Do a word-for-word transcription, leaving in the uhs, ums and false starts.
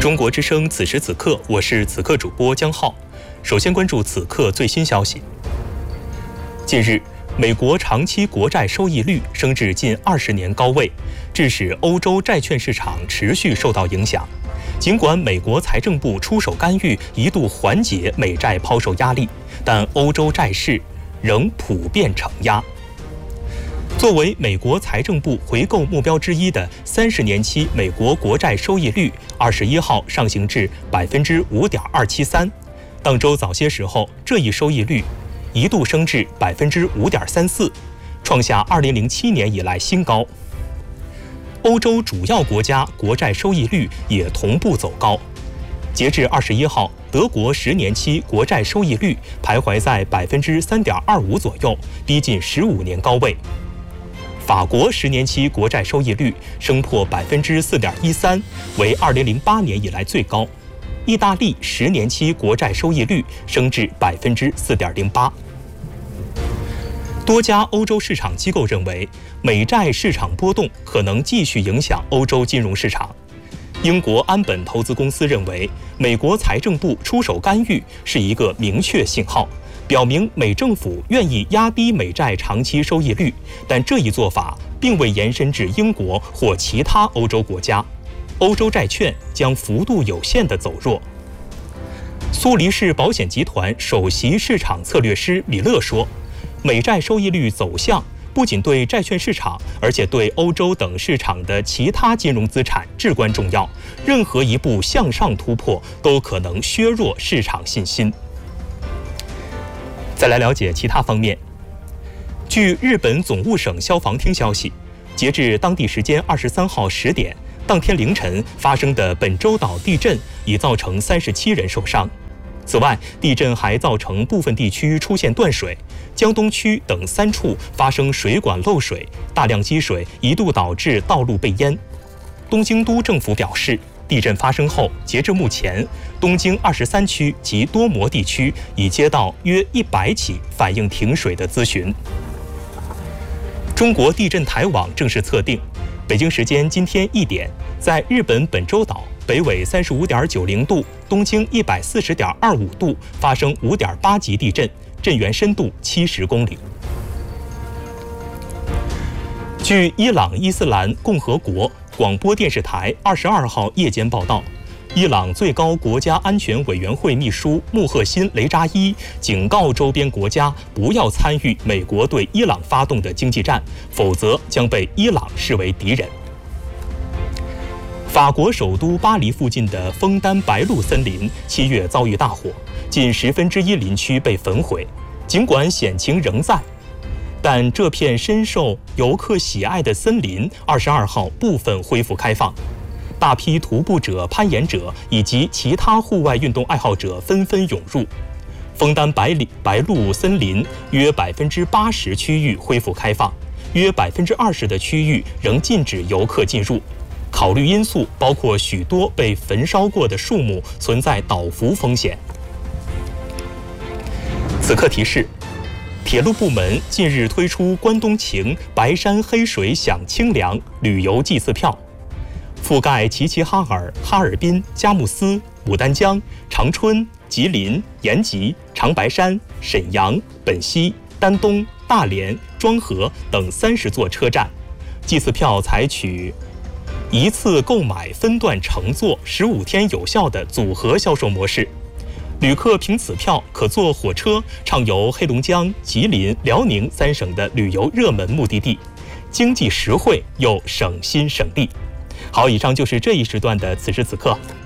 中国之声此时此刻，我是此刻主播江浩。首先关注此刻最新消息。近日，美国长期国债收益率升至近二十年高位，致使欧洲债券市场持续受到影响。尽管美国财政部出手干预，一度缓解美债抛售压力，但欧洲债市仍普遍承压。作为美国财政部回购目标之一的三十年期美国国债收益率，二十一号上行至百分之五点二七三。当周早些时候，这一收益率一度升至百分之五点三四，创下二零零七年以来新高。欧洲主要国家国债收益率也同步走高。截至二十一号，德国十年期国债收益率徘徊在百分之三点二五左右，逼近十五年高位。法国十年期国债收益率升破百分之四点一三，为二零零八年以来最高。意大利十年期国债收益率升至百分之四点零八。多家欧洲市场机构认为，美债市场波动可能继续影响欧洲金融市场。英国安本投资公司认为，美国财政部出手干预是一个明确信号，表明美政府愿意压低美债长期收益率，但这一做法并未延伸至英国或其他欧洲国家。欧洲债券将幅度有限地走弱。苏黎世保险集团首席市场策略师米勒说，美债收益率走向不仅对债券市场，而且对欧洲等市场的其他金融资产至关重要。任何一步向上突破都可能削弱市场信心。再来了解其他方面。据日本总务省消防厅消息，截至当地时间二十三号十点，当天凌晨发生的本州岛地震已造成三十七人受伤。此外，地震还造成部分地区出现断水，江东区等三处发生水管漏水，大量积水一度导致道路被淹。东京都政府表示，地震发生后，截至目前，东京二十三区及多摩地区已接到约一百起反映停水的咨询。中国地震台网正式测定，北京时间今天一点，在日本本州岛北纬三十五点九零度，东经一百四十点二五度发生五点八级地震，震源深度七十公里。据伊朗伊斯兰共和国广播电视台二十二号夜间报道，伊朗最高国家安全委员会秘书穆赫辛·雷扎伊警告周边国家不要参与美国对伊朗发动的经济战，否则将被伊朗视为敌人。法国首都巴黎附近的枫丹白露森林七月遭遇大火，近十分之一林区被焚毁。尽管险情仍在，但这片深受游客喜爱的森林二十二号部分恢复开放，大批徒步者、攀岩者以及其他户外运动爱好者纷纷涌入。枫丹白里白露森林约百分之八十区域恢复开放，约百分之二十的区域仍禁止游客进入。考虑因素包括许多被焚烧过的树木存在倒伏风险。此刻提示：铁路部门近日推出关东情白山黑水享清凉旅游祭祀票，覆盖齐齐哈尔、哈尔滨、佳木斯、牡丹江、长春、吉林、延吉、长白山、沈阳、本溪、丹东、大连、庄河等三十座车站。祭祀票采取一次购买分段乘坐十五天有效的组合销售模式，旅客凭此票可坐火车畅游黑龙江、吉林、辽宁三省的旅游热门目的地，经济实惠又省心省力。好，以上就是这一时段的此时此刻，